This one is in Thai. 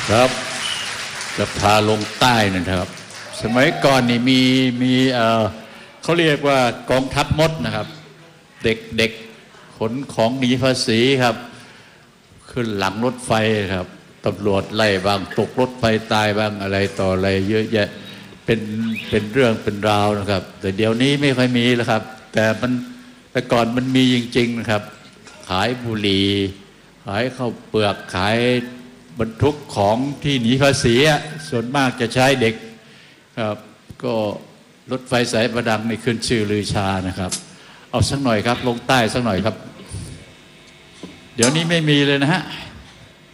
ครับจะพาลงใต้นะครับสมัยก่อนนี่มีเขาเรียกว่ากองทัพมดนะครับเด็กขนของหนีภาษีครับขึ้นหลังรถไฟครับตำรวจไล่บ้างตกรถไฟตายบ้างอะไรต่ออะไรเยอะแยะเป็นเรื่องเป็นราวนะครับแต่เดี๋ยวนี้ไม่ค่อยมีแล้วครับแต่ก่อนมันมีจริงๆนะครับขายบุหรี่ขายข้าวเปลือกขายบรรทุกของที่หนีภาษีส่วนมากจะใช้เด็กครับก็รถไฟสายประดังในขึ้นชื่อลือชานะครับเอาสักหน่อยครับลงใต้สักหน่อยครับเดี๋ยวนี้ไม่มีเลยนะฮะ